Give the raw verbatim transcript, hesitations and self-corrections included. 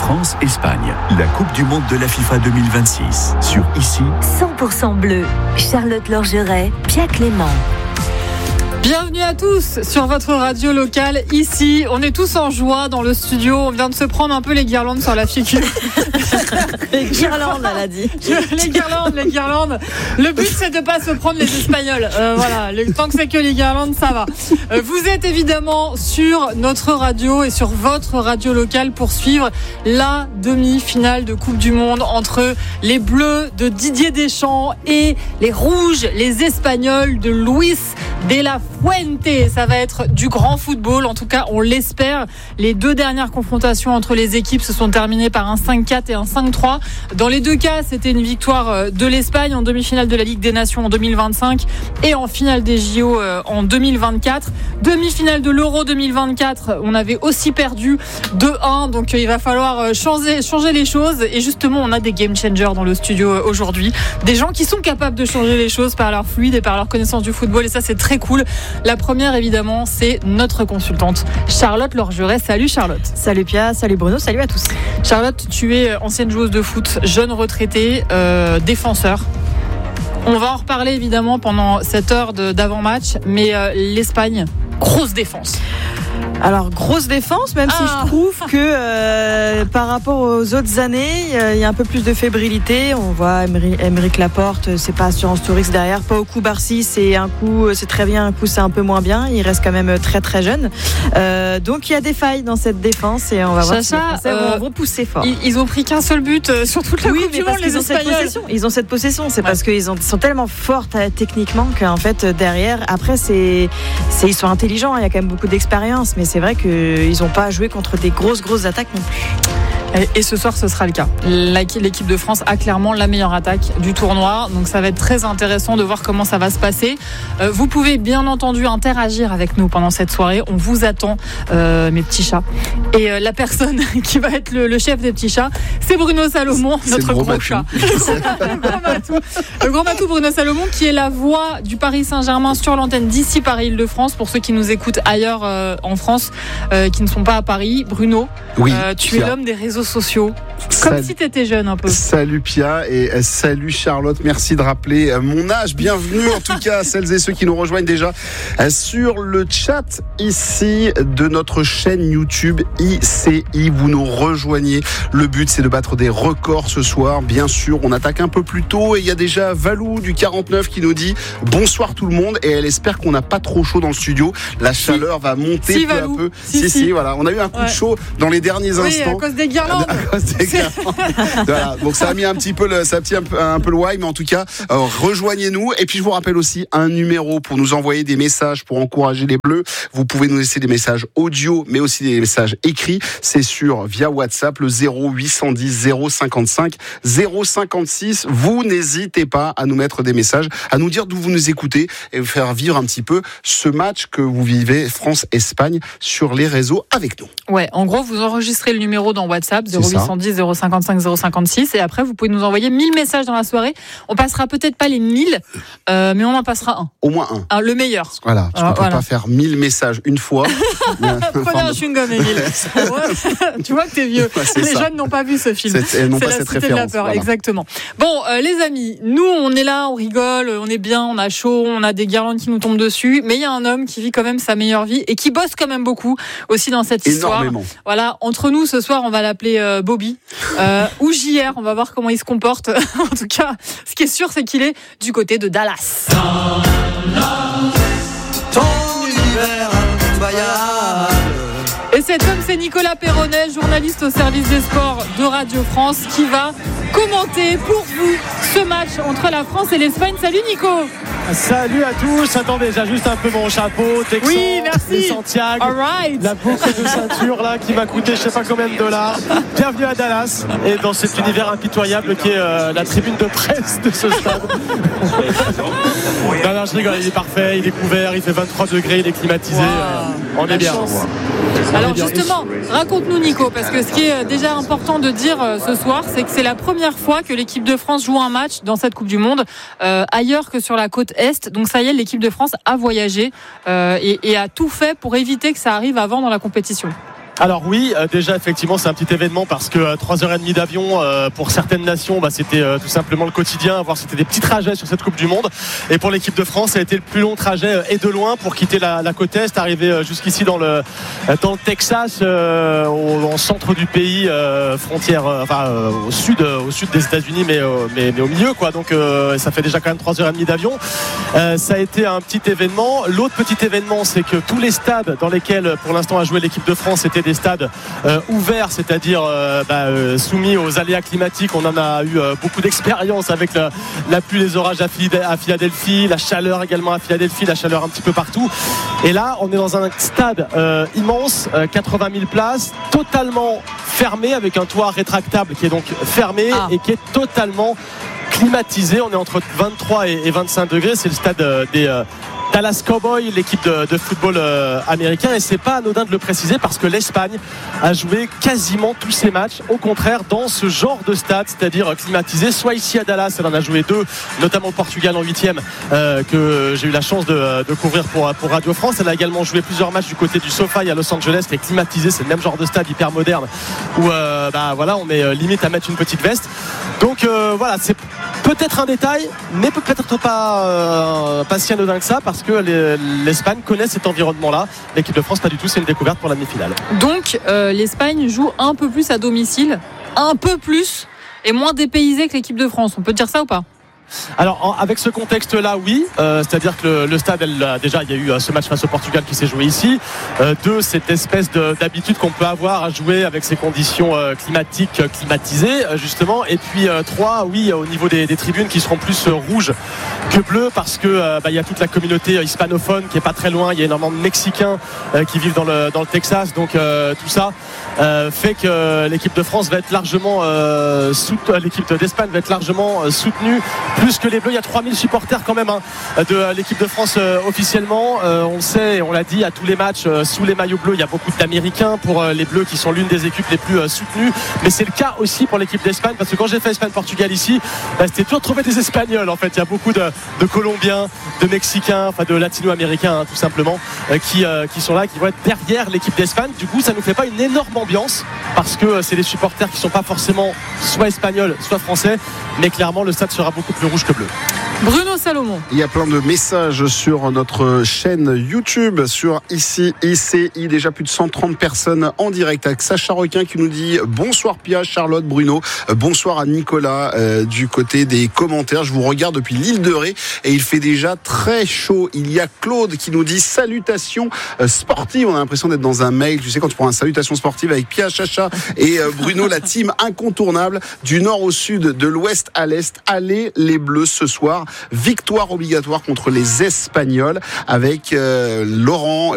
France-Espagne, la Coupe du Monde de la FIFA deux mille vingt-six. Sur Ici, cent pour cent bleu. Charlotte Lorgeret, Pia Clément. Bienvenue à tous sur votre radio locale. Ici, on est tous en joie dans le studio. On vient de se prendre un peu les guirlandes sur la figure. Les guirlandes, elle a dit. Les guirlandes, les guirlandes. Le but, c'est de ne pas se prendre les Espagnols. Euh, voilà, le, tant que c'est que les guirlandes, ça va. Euh, vous êtes évidemment sur notre radio et sur votre radio locale pour suivre la demi-finale de Coupe du Monde entre les Bleus de Didier Deschamps et les Rouges, les Espagnols de Luis de la Fuente. Ça va être du grand football, en tout cas on l'espère. Les deux dernières confrontations entre les équipes se sont terminées par un cinq quatre et un cinq trois. Dans les deux cas, c'était une victoire de l'Espagne en demi-finale de la Ligue des Nations en deux mille vingt-cinq et en finale des J O en deux mille vingt-quatre. Demi-finale de l'Euro deux mille vingt-quatre, on avait aussi perdu deux un, donc il va falloir changer, changer les choses. Et justement, on a des game changers dans le studio aujourd'hui, des gens qui sont capables de changer les choses par leur fluide et par leur connaissance du football, et ça c'est très cool. La première, évidemment, c'est notre consultante Charlotte Lorgeret. Salut Charlotte. Salut Pia, salut Bruno, salut à tous. Charlotte, tu es ancienne joueuse de foot, jeune retraitée, euh, défenseur. On va en reparler évidemment pendant cette heure de, d'avant-match, mais euh, l'Espagne, grosse défense. Alors, grosse défense, même ah. si je trouve que euh, par rapport aux autres années, il euh, y a un peu plus de fébrilité. On voit Aymeric Laporte, c'est pas assurance touriste derrière. Pas au coup Barcy, c'est un coup, c'est très bien, un coup c'est un peu moins bien. Il reste quand même très très jeune. Euh, donc il y a des failles dans cette défense et on va voir Chacha, si les Français euh, vont, vont pousser fort. Ils, ils ont pris qu'un seul but sur toute la oui, Coupe du Monde, les Espagnols. Ils ont cette possession, c'est ouais. parce qu'ils ont, sont tellement forts techniquement qu'en fait derrière, après c'est, c'est ils sont intelligents. Il y a quand même beaucoup d'expérience, mais c'est vrai qu'ils n'ont pas joué contre des grosses grosses attaques non plus. Et ce soir, ce sera le cas. L'équipe de France a clairement la meilleure attaque du tournoi. Donc ça va être très intéressant de voir comment ça va se passer. Vous pouvez bien entendu interagir avec nous pendant cette soirée. On vous attend, euh, mes petits chats. Et la personne qui va être le, le chef des petits chats, c'est Bruno Salomon, c'est notre gros, gros chat. le, grand Matou. le grand Matou Bruno Salomon, qui est la voix du Paris Saint-Germain sur l'antenne d'ici Paris-Île-de-France. Pour ceux qui nous écoutent ailleurs euh, en France, euh, qui ne sont pas à Paris. Bruno, oui, euh, tu Pia. es l'homme des réseaux sociaux. Comme Salut. Si tu étais jeune un peu. Salut Pia et salut Charlotte. Merci de rappeler mon âge. Bienvenue en tout cas à celles et ceux qui nous rejoignent déjà sur le chat ici de notre chaîne YouTube I C I. Vous nous rejoignez. Le but, c'est de battre des records ce soir. Bien sûr, on attaque un peu plus tôt et il y a déjà Valou du quarante-neuf qui nous dit bonsoir tout le monde, et elle espère qu'on n'a pas trop chaud dans le studio. La si. chaleur va monter si, peu Valou. à peu. Si, si, si, voilà. On a eu un coup ouais. de chaud dans les derniers oui, instants. à cause des guirlandes. À cause des guirlandes. Voilà. Donc ça a mis un petit peu le, ça a petit un peu, un peu le why, mais en tout cas, euh, rejoignez-nous. Et puis je vous rappelle aussi un numéro pour nous envoyer des messages pour encourager les Bleus. Vous pouvez nous laisser des messages audio, mais aussi des messages écrits. C'est sur via WhatsApp le zéro huit cent dix zéro cinquante-cinq zéro cinquante-six. Vous n'hésitez pas à nous mettre des messages, à nous dire d'où vous nous écoutez et vous faire vivre un petit peu ce match que vous vivez France-Espagne sur les réseaux avec nous. Ouais, en gros, vous enregistrez le numéro dans WhatsApp zéro huit cent dix zéro cinquante-cinq zéro cinquante-six et après vous pouvez nous envoyer mille messages dans la soirée. On passera peut-être pas les mille, euh, mais on en passera un. Au moins un. un le meilleur. Voilà, parce qu'on peut voilà. pas faire mille messages une fois. Prenez un chewing-gum, Émile. Tu vois que t'es vieux. Ouais, les ça. Jeunes n'ont pas vu ce film. C'est, non c'est pas la cette cité de la peur, voilà. exactement. Bon, euh, les amis, nous on est là, on rigole, on est bien, on a chaud, on a des guirlandes qui nous tombent dessus, mais il y a un homme qui vit quand même sa meilleure vie et qui bosse quand même beaucoup aussi dans cette histoire. Énormément. Voilà, entre nous ce soir, on va l'appeler euh, Bobby euh, ou J R, on va voir comment il se comporte. En tout cas, ce qui est sûr, c'est qu'il est du côté de Dallas. Dallas, ton univers incroyable. Et cet homme, c'est Nicolas Perronnet, journaliste au service des sports de Radio France, qui va commenter pour vous ce match entre la France et l'Espagne. Salut Nico. Salut à tous. Attendez, j'ajuste un peu mon chapeau. Texan, oui, merci. Santiago. All right. La boucle de ceinture là qui m'a coûté je sais pas combien de dollars. Bienvenue à Dallas et dans cet univers impitoyable qui est euh, la tribune de presse de ce stade. non, non, je rigole. Il est parfait. Il est couvert. Il fait vingt-trois degrés. Il est climatisé. Wow. Euh, on la est bien. Chance. Alors justement, raconte-nous Nico, parce que ce qui est déjà important de dire ce soir, c'est que c'est la première fois que l'équipe de France joue un match dans cette Coupe du Monde euh, ailleurs que sur la côte Est. Donc ça y est, l'équipe de France a voyagé euh, et, et a tout fait pour éviter que ça arrive avant dans la compétition. Alors oui, euh, déjà effectivement c'est un petit événement parce que euh, trois heures trente d'avion euh, pour certaines nations, bah, c'était euh, tout simplement le quotidien, voire c'était des petits trajets sur cette Coupe du Monde. Et pour l'équipe de France, ça a été le plus long trajet euh, et de loin pour quitter la, la côte Est, arriver euh, jusqu'ici dans le, dans le Texas, euh, au, au centre du pays, euh, frontière, euh, enfin euh, au sud, euh, au sud des États-Unis, mais, euh, mais, mais au milieu quoi. Donc euh, ça fait déjà quand même trois heures trente d'avion. Euh, ça a été un petit événement. L'autre petit événement, c'est que tous les stades dans lesquels pour l'instant a joué l'équipe de France étaient des stades euh, ouverts, c'est-à-dire euh, bah, euh, soumis aux aléas climatiques. On en a eu euh, beaucoup d'expérience avec la, la pluie, les orages à Philadelphie, la chaleur également à Philadelphie, la chaleur un petit peu partout. Et là, on est dans un stade euh, immense, euh, quatre-vingt mille places, totalement fermé, avec un toit rétractable qui est donc fermé ah. et qui est totalement climatisé. On est entre vingt-trois et vingt-cinq degrés. C'est le stade euh, des euh, Dallas Cowboys, l'équipe de, de football euh, américain, et c'est pas anodin de le préciser parce que l'Espagne a joué quasiment tous ses matchs au contraire dans ce genre de stade, c'est-à-dire climatisé, soit ici à Dallas, elle en a joué deux, notamment le Portugal en huitième euh, que j'ai eu la chance de, de couvrir pour, pour Radio France. Elle a également joué plusieurs matchs du côté du SoFi à Los Angeles, qui est climatisé, c'est le même genre de stade hyper moderne où euh, bah, voilà, on est limite à mettre une petite veste. Donc euh, voilà, c'est peut-être un détail, mais peut-être pas, euh, pas si anodin que ça, parce que l'Espagne connaît cet environnement-là. L'équipe de France, pas du tout, c'est une découverte pour la demi-finale. Donc euh, l'Espagne joue un peu plus à domicile, un peu plus, et moins dépaysée que l'équipe de France. On peut dire ça ou pas ? Alors en, avec ce contexte-là, oui, euh, c'est-à-dire que le, le stade, elle, déjà, il y a eu euh, ce match face au Portugal qui s'est joué ici. Euh, deux, cette espèce de, d'habitude qu'on peut avoir à jouer avec ces conditions euh, climatiques euh, climatisées, euh, justement. Et puis euh, trois, oui, au niveau des, des tribunes qui seront plus euh, rouges que bleues, parce que euh, bah, il y a toute la communauté hispanophone qui est pas très loin. Il y a énormément de Mexicains euh, qui vivent dans le dans le Texas, donc euh, tout ça euh, fait que l'équipe de France va être largement euh, sout- l'équipe d'Espagne va être largement euh, soutenue. Plus que les Bleus, il y a trois mille supporters quand même hein, de l'équipe de France euh, officiellement. Euh, on le sait, on l'a dit, à tous les matchs euh, sous les maillots bleus, il y a beaucoup d'Américains pour euh, les Bleus qui sont l'une des équipes les plus euh, soutenues. Mais c'est le cas aussi pour l'équipe d'Espagne, parce que quand j'ai fait Espagne-Portugal ici, bah, c'était toujours trouver des Espagnols en fait. Il y a beaucoup de, de Colombiens, de Mexicains, enfin de Latino-Américains hein, tout simplement, euh, qui, euh, qui sont là, qui vont être derrière l'équipe d'Espagne. Du coup, ça ne nous fait pas une énorme ambiance, parce que euh, c'est des supporters qui ne sont pas forcément soit espagnols, soit français, mais clairement le stade sera beaucoup plus rouge que bleu. Bruno Salomon. Il y a plein de messages sur notre chaîne YouTube, sur ici I C I, déjà plus de cent trente personnes en direct, avec Sacha Requin qui nous dit bonsoir Pia, Charlotte, Bruno, bonsoir à Nicolas euh, du côté des commentaires. Je vous regarde depuis l'île de Ré et il fait déjà très chaud. Il y a Claude qui nous dit salutations sportives. On a l'impression d'être dans un mail, tu sais, quand tu prends une salutation sportive avec Pia, Chacha et euh, Bruno, la team incontournable du nord au sud, de l'ouest à l'est. Allez les Bleus ce soir. Victoire obligatoire contre les Espagnols avec euh, Laurent